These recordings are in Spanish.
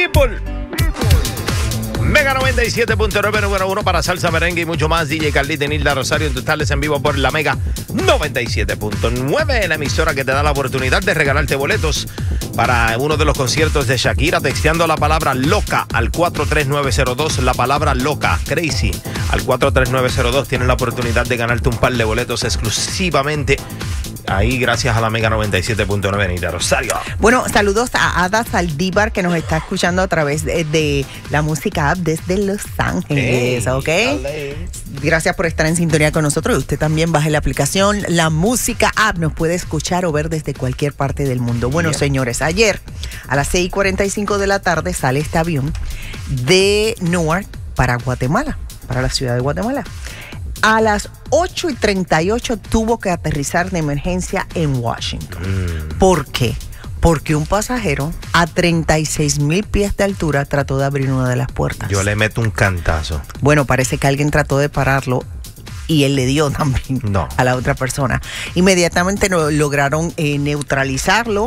People. Mega 97.9, número 1 para salsa, merengue y mucho más. DJ Carlito y Nilda Rosario en tus tardes en vivo por la Mega 97.9, la emisora que te da la oportunidad de regalarte boletos para uno de los conciertos de Shakira, texteando la palabra loca al 43902, la palabra loca, crazy, al 43902. Tienes la oportunidad de ganarte un par de boletos exclusivamente ahí, gracias a la Mega 97.9, Nilda Rosario. Bueno, saludos a Ada Saldívar, que nos está escuchando a través de la música app desde Los Ángeles, ¿ok? Gracias por estar en sintonía con nosotros. Usted también baje la aplicación La Música App. Nos puede escuchar o ver desde cualquier parte del mundo. Bueno, señores, ayer a las 6:45 de la tarde sale este avión de Newark para Guatemala, para la ciudad de Guatemala. A las 8:38 tuvo que aterrizar de emergencia en Washington. ¿Por qué? Porque un pasajero a 36,000 pies de altura trató de abrir una de las puertas. Yo le meto un cantazo. Bueno, parece que alguien trató de pararlo y él le dio también a la otra persona. Inmediatamente lograron neutralizarlo.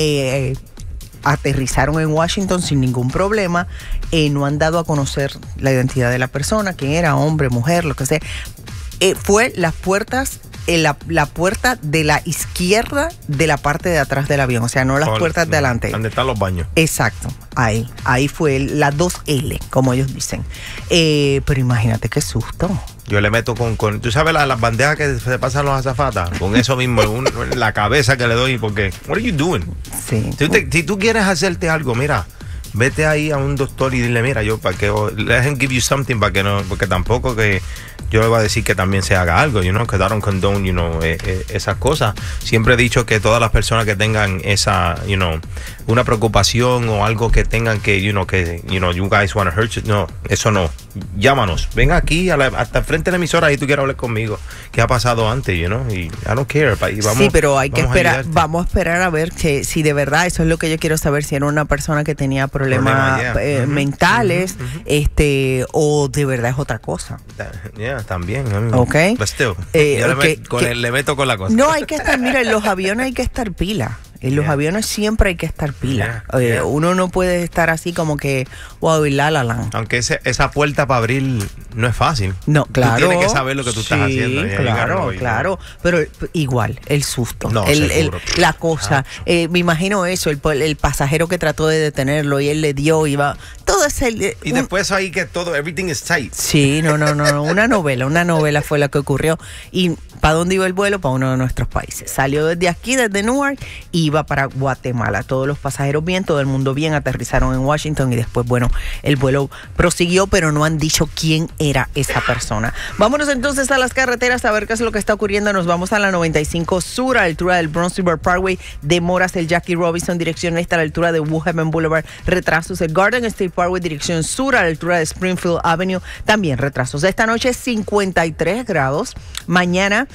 Aterrizaron en Washington sin ningún problema. No han dado a conocer la identidad de la persona, quién era, hombre, mujer, lo que sea. Fue las puertas, la puerta de la izquierda de la parte de atrás del avión, o sea, no las puertas de adelante. ¿Dónde están los baños? Exacto, ahí fue la 2L, como ellos dicen. Pero imagínate qué susto. Yo le meto con tú sabes las bandejas que se pasan los azafatas, con eso mismo, la cabeza que le doy, porque, what are you doing? Sí. Si tú quieres hacerte algo, mira, vete ahí a un doctor y dile, mira, yo para que let him give you something, para que no, porque tampoco que yo le voy a decir que también se haga algo, que I don't condone, esas cosas. Siempre he dicho que todas las personas que tengan esa, una preocupación o algo que tengan que, you guys want to hurt you, no, eso no. Llámanos, ven aquí hasta el frente de la emisora y tú quieres hablar conmigo. ¿Qué ha pasado antes, y I don't care. Y vamos, sí, pero hay que esperar, vamos a esperar a ver que si de verdad, eso es lo que yo quiero saber, si era una persona que tenía problemas mentales, o de verdad es otra cosa. También. Okay. But still, le meto con la cosa. No, hay que estar, mira, en los aviones hay que estar pila. En los aviones siempre hay que estar pila. Uno no puede estar así como que, wow, y la. Aunque esa puerta para abrir no es fácil. No, claro. Tú tienes que saber lo que tú estás haciendo. Claro. Pero igual, el susto, la cosa. Me imagino eso, el pasajero que trató de detenerlo y él le dio, iba. Todo ese. Y después ahí que todo, everything is tight. Sí, no. Una novela fue la que ocurrió. ¿Y para dónde iba el vuelo? Para uno de nuestros países. Salió desde aquí, desde Newark, y iba para Guatemala. Todos los pasajeros bien, todo el mundo bien, aterrizaron en Washington y después, bueno, el vuelo prosiguió, pero no han dicho quién era esa persona. Vámonos entonces a las carreteras a ver qué es lo que está ocurriendo. Nos vamos a la 95 Sur, a la altura del Bronx River Parkway, demoras el Jackie Robinson, dirección este, a la altura de Woodhaven Boulevard, retrasos el Garden State Parkway, dirección sur, a la altura de Springfield Avenue, también retrasos. Esta noche 53 grados, mañana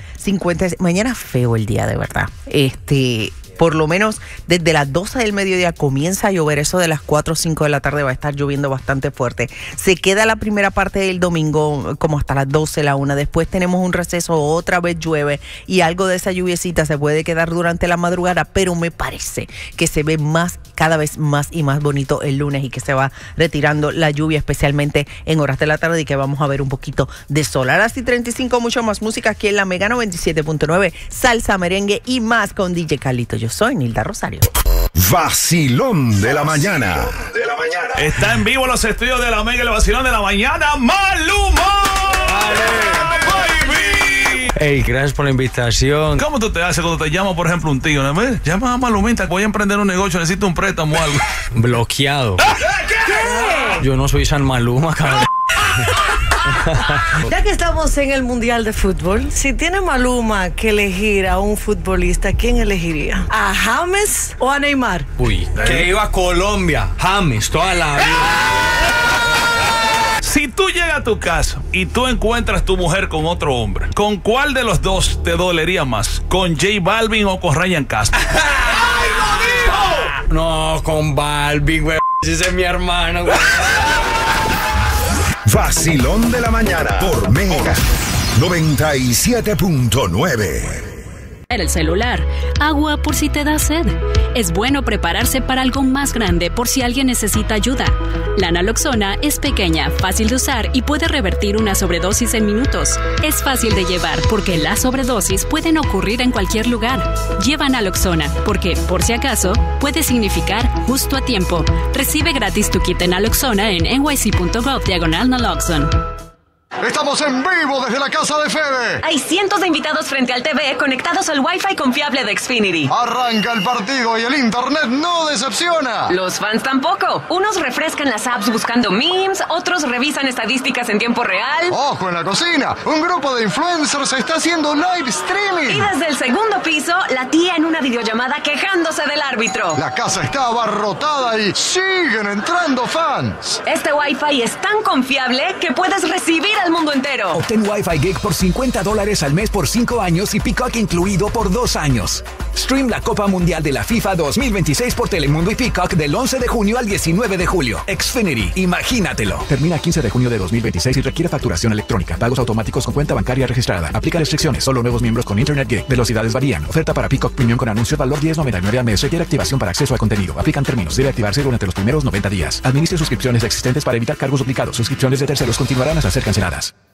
feo el día, de verdad. Por lo menos desde las 12 del mediodía comienza a llover. Eso de las 4 o 5 de la tarde va a estar lloviendo bastante fuerte. Se queda la primera parte del domingo como hasta las 12, la 1. Después tenemos un receso, otra vez llueve y algo de esa lluviecita se puede quedar durante la madrugada, pero me parece que se ve cada vez más y más bonito el lunes y que se va retirando la lluvia, especialmente en horas de la tarde, y que vamos a ver un poquito de sol. A las 35, mucho más música aquí en la Mega 97.9, salsa, merengue y más con DJ Carlito. Yo soy Nilda Rosario. Vacilón de la mañana. Está en vivo en los estudios de la Mega, el vacilón de la mañana, Maluma. Baby. Hey, gracias por la invitación. ¿Cómo tú te haces cuando te llama, por ejemplo, un tío? Llama a Malumita, que voy a emprender un negocio, necesito un préstamo o algo. Bloqueado. ¿Qué? Yo no soy San Maluma, cabrón. Ya que estamos en el Mundial de Fútbol, si tiene Maluma que elegir a un futbolista, ¿quién elegiría? ¿A James o a Neymar? Uy, que iba a Colombia. James, toda la vida. Si tú llegas a tu casa y tú encuentras tu mujer con otro hombre, ¿con cuál de los dos te dolería más? ¿Con J Balvin o con Ryan Castro? ¡Ay, lo dijo! No, con Balvin, güey. Ese es mi hermano, güey. Vacilón de la mañana por Mega 97.9. el celular, agua por si te da sed. Es bueno prepararse para algo más grande por si alguien necesita ayuda. La naloxona es pequeña, fácil de usar y puede revertir una sobredosis en minutos. Es fácil de llevar porque las sobredosis pueden ocurrir en cualquier lugar. Lleva naloxona porque, por si acaso, puede significar justo a tiempo. Recibe gratis tu kit de naloxona en nyc.gov/naloxone. Estamos en vivo desde la casa de Fede. Hay cientos de invitados frente al TV conectados al Wi-Fi confiable de Xfinity. Arranca el partido y el internet no decepciona. Los fans tampoco. Unos refrescan las apps buscando memes, otros revisan estadísticas en tiempo real. ¡Ojo en la cocina! Un grupo de influencers está haciendo live streaming. Y desde el segundo piso, la tía en una videollamada quejándose del árbitro. La casa está abarrotada y siguen entrando fans. Este Wi-Fi es tan confiable que puedes recibir al mundo entero. Obtén Wi-Fi Gig por $50 al mes por 5 años y Peacock incluido por 2 años. Stream la Copa Mundial de la FIFA 2026 por Telemundo y Peacock del 11 de junio al 19 de julio. Xfinity, imagínatelo. Termina 15 de junio de 2026 y requiere facturación electrónica. Pagos automáticos con cuenta bancaria registrada. Aplica restricciones. Solo nuevos miembros con Internet Gig. Velocidades varían. Oferta para Peacock Premium con anuncio. Valor $10.99 al mes. Requiere activación para acceso a contenido. Aplican términos. Debe activarse durante los primeros 90 días. Administre suscripciones existentes para evitar cargos duplicados. Suscripciones de terceros continuarán hasta ser canceladas.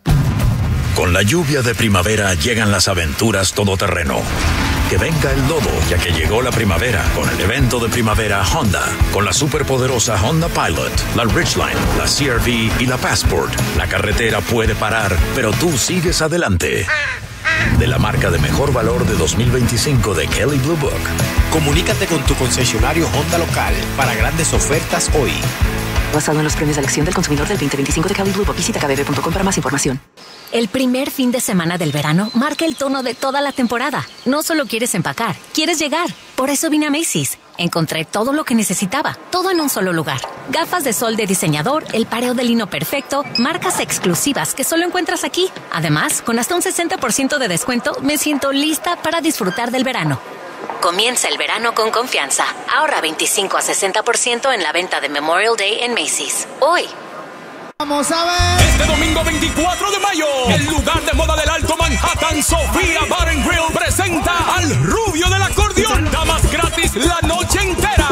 Con la lluvia de primavera llegan las aventuras todoterreno. Que venga el lodo, ya que llegó la primavera con el evento de primavera Honda. Con la superpoderosa Honda Pilot, la Ridgeline, la CR-V y la Passport. La carretera puede parar, pero tú sigues adelante. De la marca de mejor valor de 2025 de Kelley Blue Book. Comunícate con tu concesionario Honda local para grandes ofertas hoy. Basado en los premios de elección del consumidor del 2025 de Kelley Blue Book. Visita kbb.com para más información. El primer fin de semana del verano marca el tono de toda la temporada. No solo quieres empacar, quieres llegar. Por eso vine a Macy's. Encontré todo lo que necesitaba, todo en un solo lugar. Gafas de sol de diseñador, el pareo de lino perfecto, marcas exclusivas que solo encuentras aquí. Además, con hasta un 60% de descuento, me siento lista para disfrutar del verano. Comienza el verano con confianza. Ahorra 25 a 60% en la venta de Memorial Day en Macy's. Hoy. Vamos a ver. Este domingo 24 de mayo, el lugar de moda del Alto Manhattan, Sofía Bar and Grill, presenta al Rubio del Acordeón. Damas gratis la noche entera.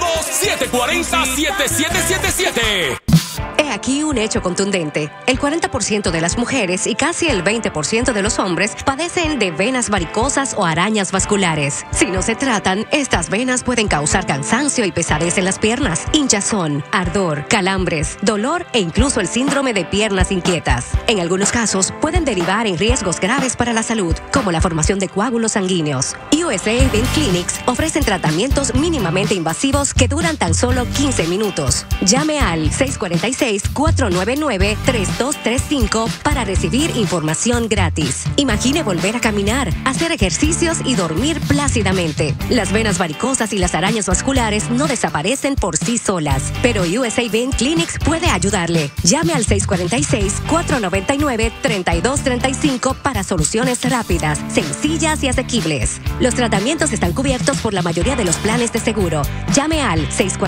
212-740-7777. He aquí un hecho contundente. El 40% de las mujeres y casi el 20% de los hombres padecen de venas varicosas o arañas vasculares. Si no se tratan, estas venas pueden causar cansancio y pesadez en las piernas, hinchazón, ardor, calambres, dolor e incluso el síndrome de piernas inquietas. En algunos casos, pueden derivar en riesgos graves para la salud, como la formación de coágulos sanguíneos. USA Vein Clinics ofrecen tratamientos mínimamente invasivos que duran tan solo 15 minutos. Llame al 646-499-3235 para recibir información gratis. Imagine volver a caminar, hacer ejercicios y dormir plácidamente. Las venas varicosas y las arañas vasculares no desaparecen por sí solas, pero USA Vein Clinics puede ayudarle. Llame al 646-499-3235 para soluciones rápidas, sencillas y asequibles. Los tratamientos están cubiertos por la mayoría de los planes de seguro. Llame al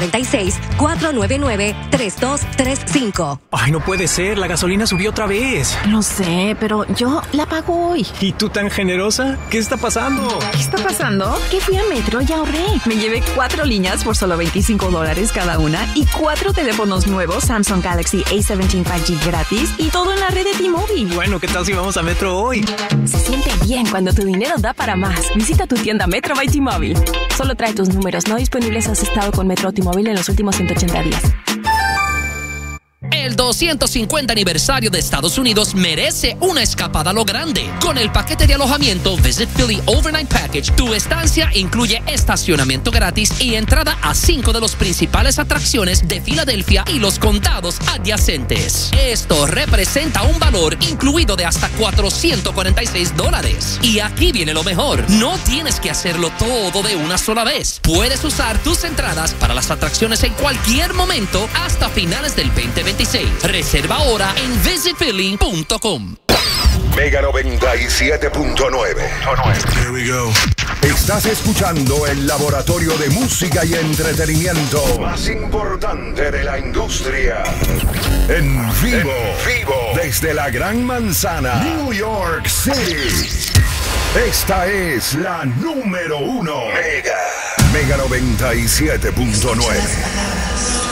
646-499-3235. Ay, no puede ser, la gasolina subió otra vez. Lo sé, pero yo la pago hoy. ¿Y tú tan generosa? ¿Qué está pasando? ¿Qué está pasando? Que fui a Metro y ahorré. Me llevé 4 líneas por solo $25 cada una y 4 teléfonos nuevos Samsung Galaxy A17 5G gratis y todo en la red de T-Mobile. Bueno, ¿qué tal si vamos a Metro hoy? Se siente bien cuando tu dinero da para más. Visita tu tienda Metro by T-Mobile. Solo trae tus números no disponibles si has estado con Metro o T-Mobile en los últimos 180 días. El 250 aniversario de Estados Unidos merece una escapada a lo grande. Con el paquete de alojamiento Visit Philly Overnight Package, tu estancia incluye estacionamiento gratis y entrada a 5 de los principales atracciones de Filadelfia y los condados adyacentes. Esto representa un valor incluido de hasta $446. Y aquí viene lo mejor. No tienes que hacerlo todo de una sola vez. Puedes usar tus entradas para las atracciones en cualquier momento hasta finales del 2026. Reserva ahora en visitphilly.com. Mega 97.9. Here we go. Estás escuchando el laboratorio de música y entretenimiento más importante de la industria. En vivo. Desde la Gran Manzana, New York City. Esta es la número 1. Mega 97.9.